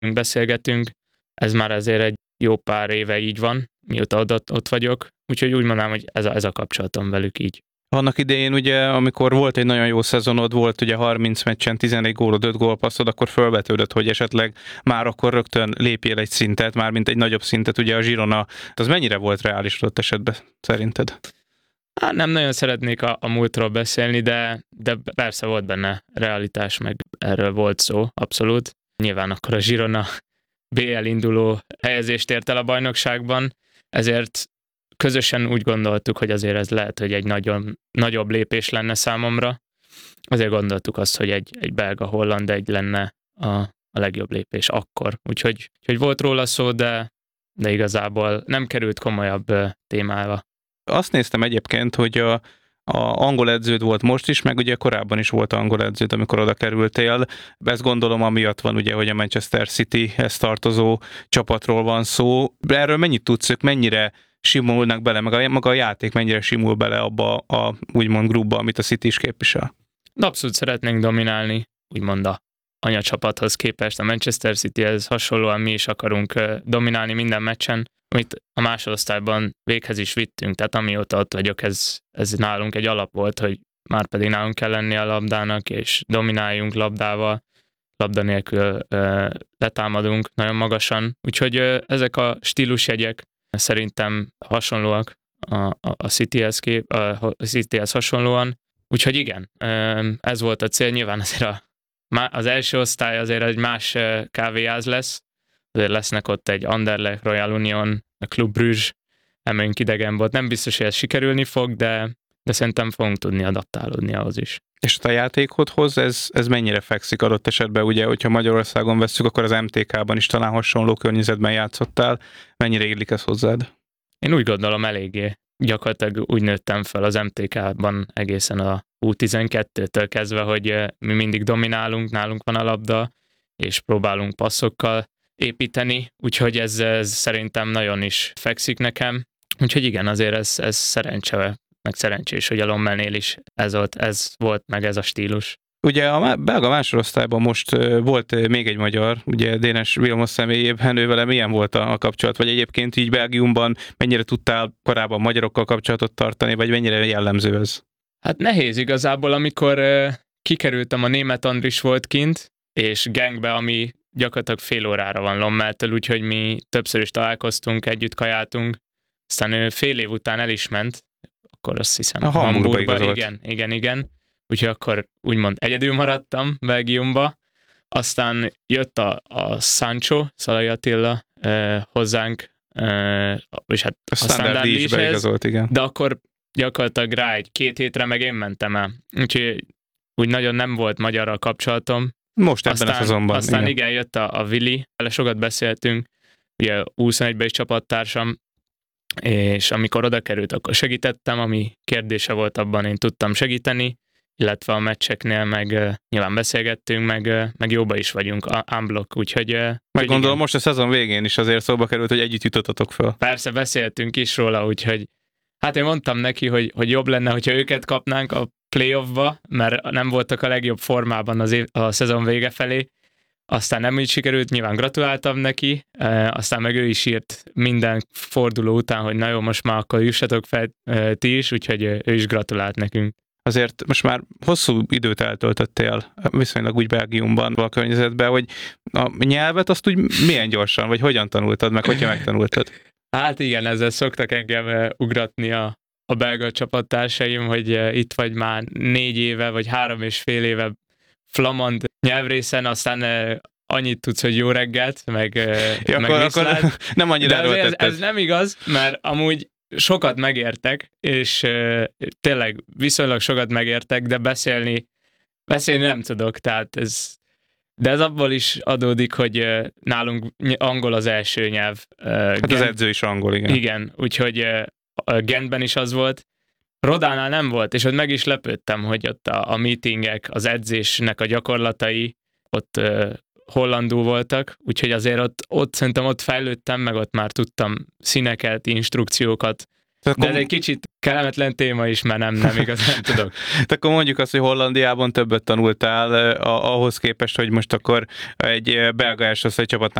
beszélgetünk, ez már azért egy jó pár éve így van, mióta ott vagyok, úgyhogy úgy mondanám, hogy ez a kapcsolatom velük így. Annak idején ugye, amikor volt egy nagyon jó szezonod, volt ugye 30 meccsen 11 gólod, 5 gólpasszod, akkor felvetődött, hogy esetleg már akkor rögtön lépjél egy szintet, már mint egy nagyobb szintet, ugye a Girona. Az mennyire volt reális ott esetben szerinted? Hát nem nagyon szeretnék a múltról beszélni, de persze volt benne realitás, meg erről volt szó, abszolút. Nyilván akkor a Girona BL induló helyezést ért el a bajnokságban, ezért közösen úgy gondoltuk, hogy azért ez lehet, hogy egy nagyon nagyobb lépés lenne számomra. Azért gondoltuk azt, hogy egy belga-holland egy lenne a legjobb lépés akkor. Úgyhogy volt róla szó, de igazából nem került komolyabb témába. Azt néztem egyébként, hogy a angol edződ volt most is, meg ugye korábban is volt angol edződ, amikor oda kerültél. Ezt gondolom amiatt van ugye, hogy a Manchester Cityhez tartozó csapatról van szó. Erről mennyit tudsz, ők mennyire simulnak bele, maga a játék mennyire simul bele abba a úgymond grúbba, amit a City is képvisel? Abszolút szeretnénk dominálni, úgymond a anyacsapathoz képest. A Manchester Cityhez hasonlóan mi is akarunk dominálni minden meccsen, amit a másodosztályban véghez is vittünk, tehát amióta ott vagyok, ez nálunk egy alap volt, hogy már pedig nálunk kell lenni a labdának, és domináljunk labdával, labda nélkül letámadunk nagyon magasan. Úgyhogy ezek a stílusjegyek szerintem hasonlóak a Cityhez hasonlóan. Úgyhogy igen, ez volt a cél. Nyilván azért az első osztály azért egy más kávéház lesz, azért lesznek ott egy Anderlecht, Royal Union, a Club Brugge, emelünk idegen volt. Nem biztos, hogy ez sikerülni fog, de szerintem fogunk tudni adaptálódni ahhoz is. És a játékodhoz ez mennyire fekszik adott esetben, ugye, hogyha Magyarországon vesszük, akkor az MTK-ban is talán hasonló környezetben játszottál. Mennyire illik ez hozzád? Én úgy gondolom eléggé. Gyakorlatilag úgy nőttem fel az MTK-ban egészen a U12-től kezdve, hogy mi mindig dominálunk, nálunk van a labda, és próbálunk passzokkal építeni, úgyhogy ez szerintem nagyon is fekszik nekem. Úgyhogy igen, azért ez szerencse, meg szerencsés, hogy a Lommelnél is ez volt meg ez a stílus. Ugye a belga másodosztályban most volt még egy magyar, ugye Dénes Vilmos személyében, vele milyen volt a kapcsolat, vagy egyébként így Belgiumban mennyire tudtál korábban magyarokkal kapcsolatot tartani, vagy mennyire jellemző ez? Hát nehéz igazából, amikor kikerültem, a Németh Andris volt kint, és Gengbe, ami gyakorlatilag fél órára van Lommeltől, úgyhogy mi többször is találkoztunk, együtt kajáltunk, aztán ő fél év után el is ment, akkor azt hiszem a Hamburgba. Igen. Úgyhogy akkor úgymond egyedül maradtam Belgiumba. Aztán jött a Sancho, Szalai Attila hozzánk, és hát a Standard is beigazolt, igen. De akkor gyakorlatilag rá 2 hétre meg én mentem el. Úgyhogy úgy nagyon nem volt magyarral kapcsolatom. Most ebben a szezonban. Aztán igen, jött a Willi, vele sokat beszéltünk, ugye 21-ben is csapattársam, és amikor oda került, akkor segítettem, ami kérdése volt abban, én tudtam segíteni, illetve a meccseknél meg nyilván beszélgettünk, meg jóba is vagyunk, unblock, úgyhogy... Meg gondolom igen. Most a szezon végén is azért szóba került, hogy együtt jutottatok fel. Persze, beszéltünk is róla, úgyhogy hát én mondtam neki, hogy jobb lenne, hogyha őket kapnánk a playoffba, mert nem voltak a legjobb formában a szezon vége felé, aztán nem így sikerült, nyilván gratuláltam neki, aztán meg ő is írt minden forduló után, hogy na jó, most már akkor jussatok fel ti is, úgyhogy ő is gratulált nekünk. Azért most már hosszú időt eltöltöttél viszonylag úgy Belgiumban, a környezetben, hogy a nyelvet azt úgy milyen gyorsan, vagy hogyan tanultad meg, hogyha megtanultad? Hát igen, ezzel szoktak engem ugratni a belga csapattársaim, hogy itt vagy már 4 éve, vagy 3,5 éve flamand nyelvrészen, aztán annyit tudsz, hogy jó reggelt, meg akkor nem annyira erőltetted. Ez nem igaz, mert amúgy sokat megértek, és tényleg viszonylag sokat megértek, de beszélni nem tudok, tehát de ez abból is adódik, hogy nálunk angol az első nyelv. Hát az edző is angol, igen. Igen, úgyhogy Gentben is az volt. Rodánál nem volt, és ott meg is lepődtem, hogy ott a meetingek, az edzésnek a gyakorlatai ott hollandul voltak, úgyhogy azért ott szerintem ott fejlődtem, meg ott már tudtam színeket, instrukciókat De ez egy kicsit kellemetlen téma is, mert nem igazán tudok. Tehát akkor mondjuk azt, hogy Hollandiában többet tanultál ahhoz képest, hogy most akkor egy belga első csapatnál